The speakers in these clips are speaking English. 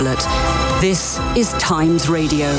This is Times Radio.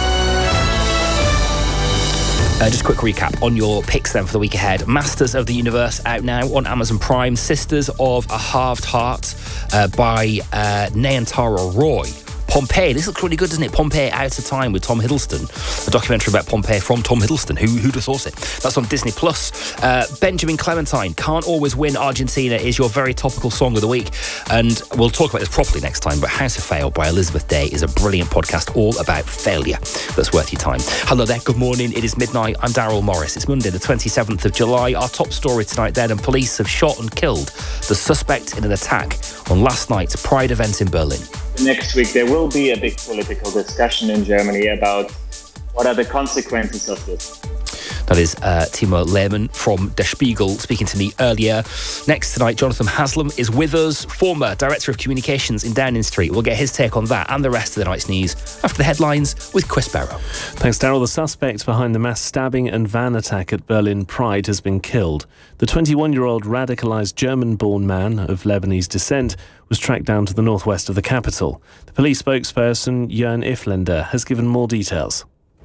Just a quick recap on your picks then for the week ahead. Masters of the Universe out now on Amazon Prime. Sisters of a Halved Heart by Nayantara Roy. Pompeii, this looks really good, doesn't it? Pompeii Out of Time with Tom Hiddleston. A documentary about Pompeii from Tom Hiddleston. Who'd have thought it? That's on Disney+. Benjamin Clementine, Can't Always Win Argentina is your very topical song of the week. And we'll talk about this properly next time, but How to Fail by Elizabeth Day is a brilliant podcast all about failure that's worth your time. Hello there, good morning. It is midnight. I'm Daryl Morris. It's Monday, the 27th of July. Our top story tonight then, and police have shot and killed the suspect in an attack on last night's Pride event in Berlin. Next week, there will be a big political discussion in Germany about what are the consequences of this. That is Timo Lehmann from Der Spiegel speaking to me earlier. Next tonight, Jonathan Haslam is with us, former Director of Communications in Downing Street. We'll get his take on that and the rest of the night's news after the headlines with Chris Barrow. Thanks, Daryl. The suspect behind the mass stabbing and van attack at Berlin Pride has been killed. The 21-year-old radicalised German-born man of Lebanese descent was tracked down to the northwest of the capital. The police spokesperson, Jörn Ifländer, has given more details.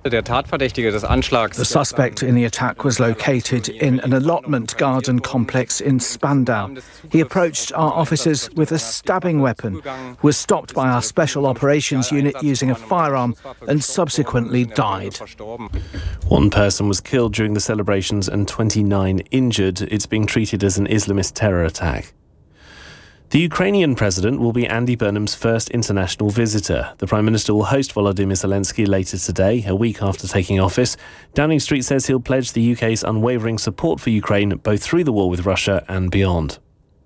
The suspect in the attack was located in an allotment garden complex in Spandau. He approached our officers with a stabbing weapon, was stopped by our special operations unit using a firearm and subsequently died. One person was killed during the celebrations and 29 injured. It's being treated as an Islamist terror attack. The Ukrainian president will be Andy Burnham's first international visitor. The Prime Minister will host Volodymyr Zelensky later today, a week after taking office. Downing Street says he'll pledge the UK's unwavering support for Ukraine, both through the war with Russia and beyond.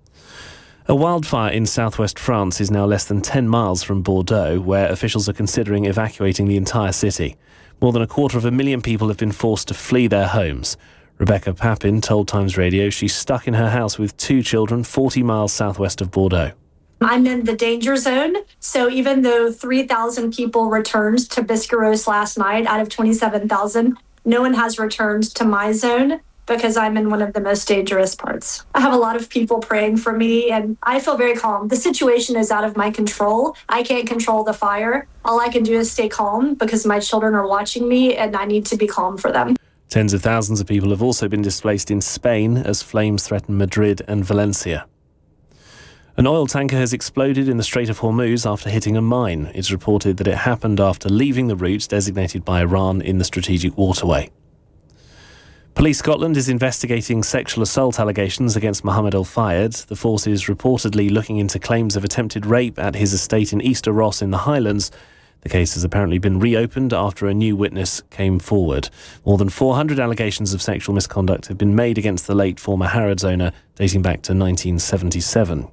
A wildfire in southwest France is now less than 10 miles from Bordeaux, where officials are considering evacuating the entire city. More than 250,000 people have been forced to flee their homes. Rebecca Papin told Times Radio she's stuck in her house with 2 children 40 miles southwest of Bordeaux. I'm in the danger zone, so even though 3,000 people returned to Biscarrosse last night out of 27,000, no one has returned to my zone because I'm in one of the most dangerous parts. I have a lot of people praying for me, and I feel very calm. The situation is out of my control. I can't control the fire. All I can do is stay calm because my children are watching me, and I need to be calm for them. Tens of thousands of people have also been displaced in Spain as flames threaten Madrid and Valencia. An oil tanker has exploded in the Strait of Hormuz after hitting a mine. It's reported that it happened after leaving the route designated by Iran in the strategic waterway. Police Scotland is investigating sexual assault allegations against Mohammed Al Fayed. The force is reportedly looking into claims of attempted rape at his estate in Easter Ross in the Highlands. The case has apparently been reopened after a new witness came forward. More than 400 allegations of sexual misconduct have been made against the late former Harrods owner, dating back to 1977.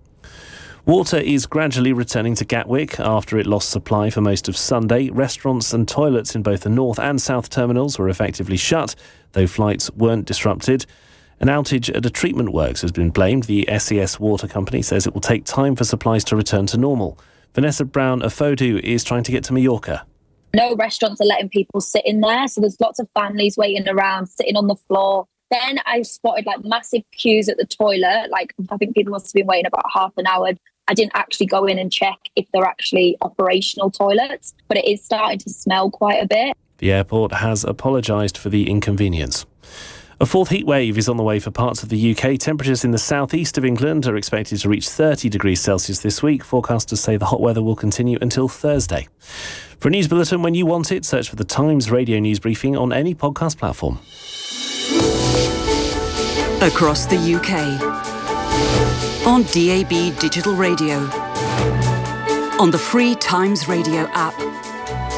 Water is gradually returning to Gatwick after it lost supply for most of Sunday. Restaurants and toilets in both the north and south terminals were effectively shut, though flights weren't disrupted. An outage at a treatment works has been blamed. The SES Water Company says it will take time for supplies to return to normal. Vanessa Brown-Afodu is trying to get to Mallorca. No restaurants are letting people sit in there, so there's lots of families waiting around, sitting on the floor. Then I spotted massive queues at the toilet. I think people must have been waiting about half an hour. I didn't actually go in and check if they're actually operational toilets, but it is starting to smell quite a bit. The airport has apologised for the inconvenience. A fourth heat wave is on the way for parts of the UK. Temperatures in the southeast of England are expected to reach 30 degrees Celsius this week. Forecasters say the hot weather will continue until Thursday. For a news bulletin when you want it, search for the Times Radio News Briefing on any podcast platform. Across the UK. On DAB Digital Radio. On the free Times Radio app.